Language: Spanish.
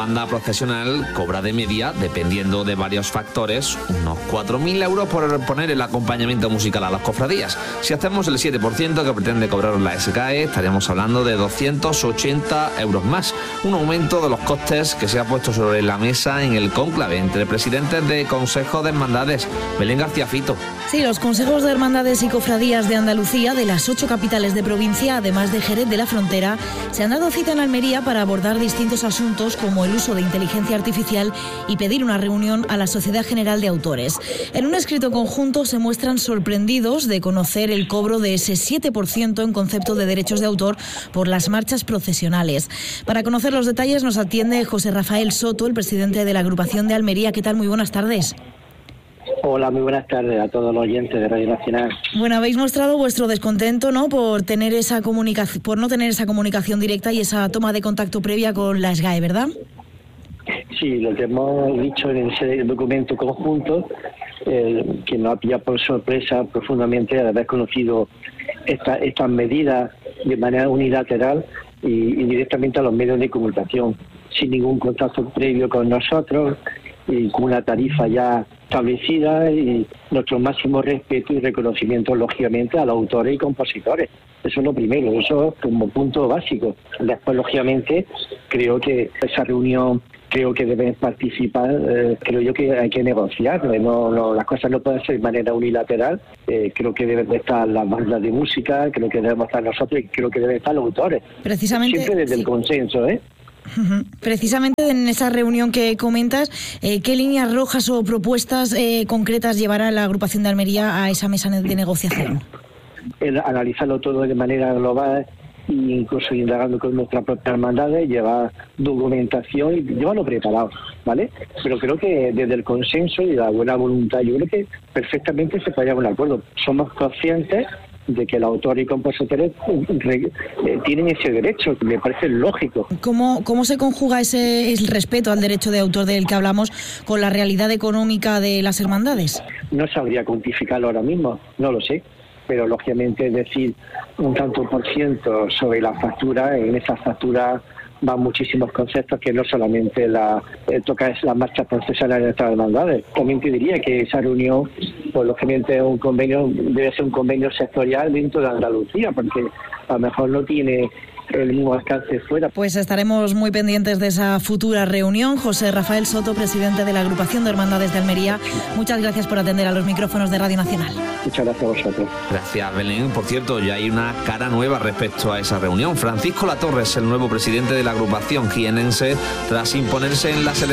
banda procesional cobra de media, dependiendo de varios factores, unos 4.000 euros por poner el acompañamiento musical a las cofradías. Si hacemos el 7% que pretende cobrar la SGAE, estaríamos hablando de 280 euros más. Un aumento de los costes que se ha puesto sobre la mesa en el cónclave entre presidentes de consejos de hermandades. Belén García Fito. Sí, los consejos de hermandades y cofradías de Andalucía, de las 8 capitales de provincia, además de Jerez de la Frontera, se han dado cita en Almería para abordar distintos asuntos como el uso de inteligencia artificial y pedir una reunión a la Sociedad General de Autores. En un escrito conjunto se muestran sorprendidos de conocer el cobro de ese 7% en concepto de derechos de autor por las marchas procesionales. Para conocer los detalles nos atiende José Rafael Soto, el presidente de la agrupación de Almería. ¿Qué tal? Muy buenas tardes. Hola, muy buenas tardes a todos los oyentes de Radio Nacional. Bueno, habéis mostrado vuestro descontento, ¿no?, por no tener esa comunicación directa y esa toma de contacto previa con la SGAE, ¿verdad? Sí, lo que hemos dicho en ese documento conjunto, que nos ha pillado por sorpresa profundamente al haber conocido estas medidas de manera unilateral y directamente a los medios de comunicación, sin ningún contacto previo con nosotros y con una tarifa ya establecida, y nuestro máximo respeto y reconocimiento, lógicamente, a los autores y compositores. Eso es lo primero, eso como punto básico. Después, lógicamente, creo que esa reunión, creo que deben participar, creo yo que hay que negociar, las cosas no pueden ser de manera unilateral. Creo que deben estar las bandas de música, creo que debemos estar nosotros y creo que deben estar los autores. Precisamente, siempre desde el consenso, Precisamente en esa reunión que comentas, ¿qué líneas rojas o propuestas concretas llevará la agrupación de Almería a esa mesa de negociación? Analizarlo todo de manera global, incluso indagando con nuestras propias hermandades, llevar documentación y llevarlo preparado, ¿vale? Pero creo que desde el consenso y la buena voluntad, yo creo que perfectamente se puede llegar a un acuerdo. Somos conscientes de que los autores y compositores tienen ese derecho, que me parece lógico. ¿Cómo se conjuga el respeto al derecho de autor del que hablamos con la realidad económica de las hermandades? No sabría cuantificarlo ahora mismo, no lo sé, pero lógicamente es decir un tanto por ciento sobre la factura. En esa factura van muchísimos conceptos que no solamente toca es las marchas procesionales de nuestras hermandades. También te diría que esa reunión, pues lógicamente un convenio debe ser un convenio sectorial dentro de Andalucía, porque a lo mejor no tiene el mismo alcance fuera. Pues estaremos muy pendientes de esa futura reunión. José Rafael Soto, presidente de la agrupación de hermandades de Almería, muchas gracias por atender a los micrófonos de Radio Nacional. Muchas gracias a vosotros. Gracias, Belén. Por cierto, ya hay una cara nueva respecto a esa reunión. Francisco Latorre es el nuevo presidente de la agrupación jienense tras imponerse en las elecciones